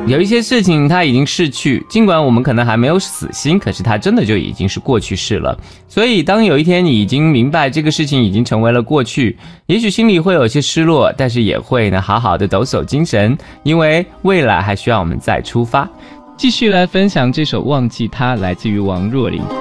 有一些事情它已经逝去，尽管我们可能还没有死心，可是它真的就已经是过去式了。所以当有一天你已经明白这个事情已经成为了过去，也许心里会有些失落，但是也会呢好好的抖擞精神，因为未来还需要我们再出发。继续来分享这首《忘记他》，来自于王若琳。